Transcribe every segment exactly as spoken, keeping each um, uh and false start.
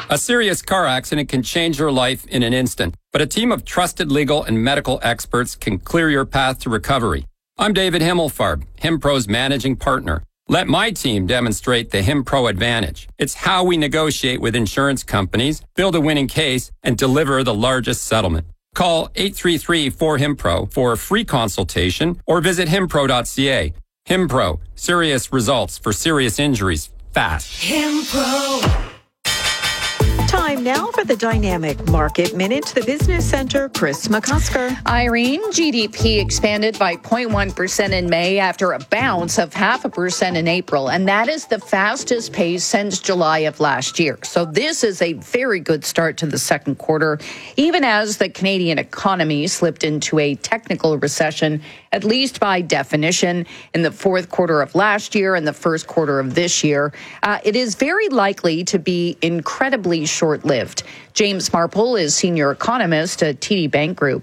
A serious car accident can change your life in an instant, but a team of trusted legal and medical experts can clear your path to recovery. I'm David Himmelfarb, HimPro's managing partner. Let my team demonstrate the HimPro advantage. It's how we negotiate with insurance companies, build a winning case, and deliver the largest settlement. Call eight three three, four, HIMPRO for a free consultation or visit himpro dot c a. HimPro, serious results for serious injuries fast. HimPro. Time now for the Dynamic Market Minute. The Business Center, Chris McCusker. Irene, G D P expanded by zero point one percent in May after a bounce of half a percent in April, and that is the fastest pace since July of last year. So this is a very good start to the second quarter, even as the Canadian economy slipped into a technical recession, at least by definition, in the fourth quarter of last year and the first quarter of this year. Uh, it is very likely to be incredibly short-lived. James Marple is senior economist at T D Bank Group.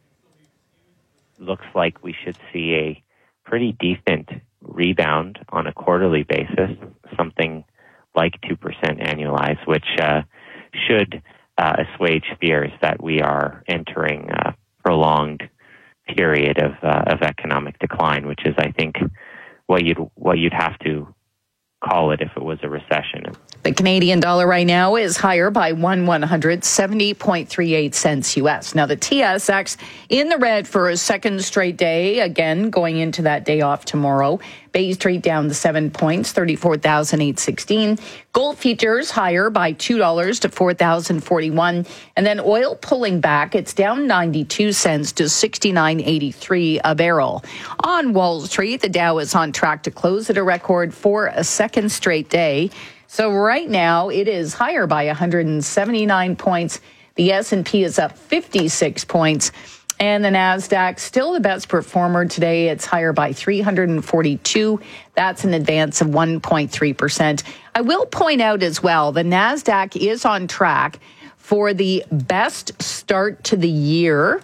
Looks like we should see a pretty decent rebound on a quarterly basis, something like two percent annualized, which uh, should uh, assuage fears that we are entering a prolonged period of uh, of economic decline, which is, I think, what you'd what you'd have to call it if it was a recession. The Canadian dollar right now is higher by one one hundred seventy point three eight cents U S. Now the T S X in the red for a second straight day, again going into that day off tomorrow. Bay Street down to seven points, thirty-four thousand eight hundred sixteen. Gold futures higher by two dollars to four thousand forty-one. And then oil pulling back, it's down ninety-two cents to sixty-nine eighty-three a barrel. On Wall Street, the Dow is on track to close at a record for a second straight day. So right now, it is higher by one hundred seventy-nine points. The S and P is up fifty-six points. And the NASDAQ, still the best performer today. It's higher by three hundred forty-two. That's an advance of one point three percent. I will point out as well, the NASDAQ is on track for the best start to the year